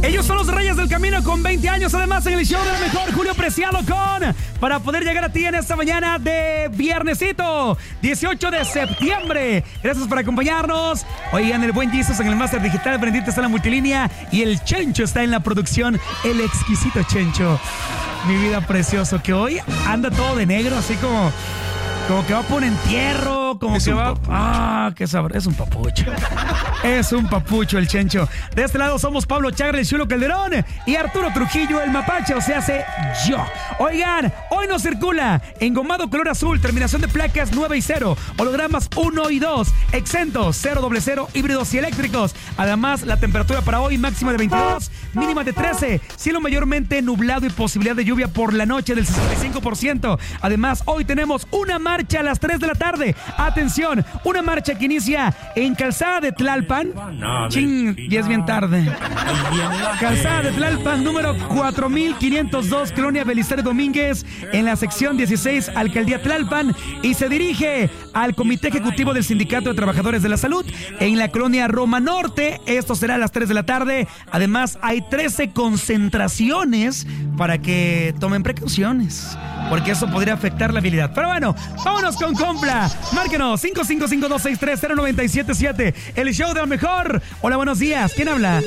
Ellos son los Reyes del Camino con 20 años. Además, en el show de la mejor, Julio Preciado para poder llegar a ti en esta mañana de viernesito, 18 de septiembre. Gracias por acompañarnos. Oigan, el buen Jesus en el Máster Digital, Brendita está en la multilínea y el Chencho está en la producción. El exquisito Chencho. Mi vida precioso, que hoy anda todo de negro, así como que va por un entierro, como que va... qué sabor, es un papucho. Es un papucho el Chencho. De este lado somos Pablo Chagra, el Chulo Calderón, y Arturo Trujillo, el Mapache, o sea, hace yo. Oigan, hoy nos circula engomado color azul, terminación de placas 9 y 0, hologramas 1 y 2, exentos 000, híbridos y eléctricos. Además, la temperatura para hoy máxima de 22, mínima de 13, cielo mayormente nublado y posibilidad de lluvia por la noche del 65%. Además, hoy tenemos una marcha a las 3 de la tarde. Atención, una marcha que inicia en Calzada de Tlalpan. Ya es bien tarde. Calzada de Tlalpan, número 4502, Colonia Belisario Domínguez, en la sección 16, Alcaldía Tlalpan, y se dirige al Comité Ejecutivo del Sindicato de Trabajadores de la Salud en la Colonia Roma Norte. Esto será a las 3 de la tarde. Además, hay 13 concentraciones para que tomen precauciones, porque eso podría afectar la habilidad. Pero bueno, vámonos con compra. Márquenos 555-263-0977. El show de lo mejor. Hola, buenos días. ¿Quién habla?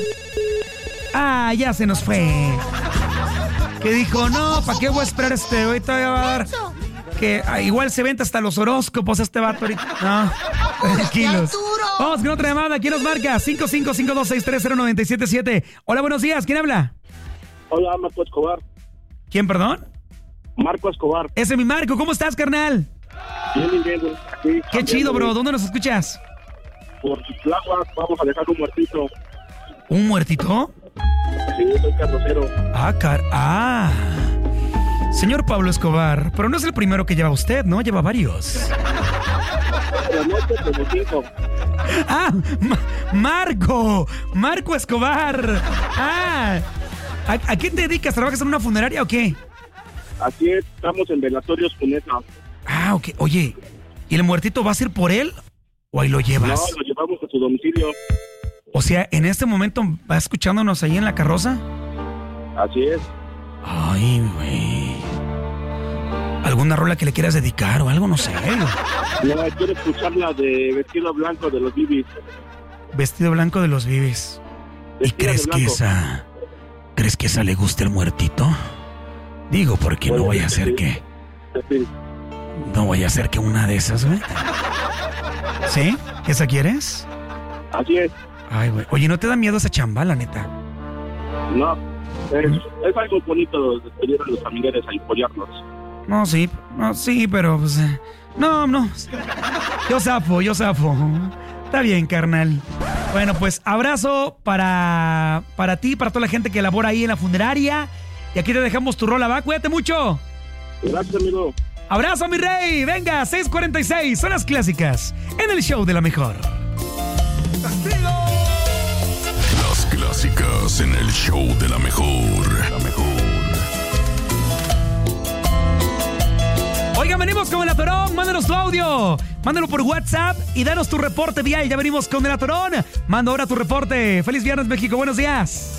Ya se nos fue. Que dijo, no, ¿para qué voy a esperar hoy todavía va a dar? Que igual se venta hasta los horóscopos este vato ahorita. No, tranquilos. Vamos con otra llamada. ¿Quién nos marca? 555-263-0977. Hola, buenos días. ¿Quién habla? Hola, Marco Escobar. ¿Quién, perdón? Marco Escobar. Ese es mi Marco. ¿Cómo estás, carnal? Bien, güey. Sí, qué chido, bro. ¿Dónde nos escuchas? Por Tláhuac vamos a dejar un muertito. ¿Un muertito? Sí, soy carrocero. Señor Pablo Escobar, pero no es el primero que lleva usted, ¿no? Lleva varios. La noche como 5. Marco Escobar. ¿A qué te dedicas? ¿Trabajas en una funeraria o qué? Así es, estamos en velatorios Cuneta. Ok. Oye, ¿y el muertito vas a ir por él o ahí lo llevas? No, lo llevamos a su domicilio. O sea, ¿en este momento va escuchándonos ahí en la carroza? Así es. Ay, güey. ¿Alguna rola que le quieras dedicar o algo? No sé. No, quiero escuchar la de Vestido Blanco de los Bibis. Vestido Blanco de los Bibis. ¿Y crees que esa le guste al muertito? Digo, porque no vaya a ser que... No vaya a ser que una de esas, güey. ¿Sí? ¿Esa quieres? Así es. Ay, güey. Oye, ¿no te da miedo esa chamba, la neta? No. Es algo bonito despedir a los familiares y apoyarlos. No, sí, pero pues... No. Yo zafo. Está bien, carnal. Bueno, pues abrazo para ti, para toda la gente que labora ahí en la funeraria. Y aquí te dejamos tu rola, ¿va? Cuídate mucho. Gracias, amigo. Abrazo, mi rey. Venga, 6:46. Son las clásicas en el show de la mejor. Las clásicas en el show de la mejor. Oigan, venimos con el Atorón. Mándanos tu audio. Mándalo por WhatsApp y danos tu reporte vial. Ya venimos con el Atorón. Manda ahora tu reporte. Feliz viernes, México. Buenos días.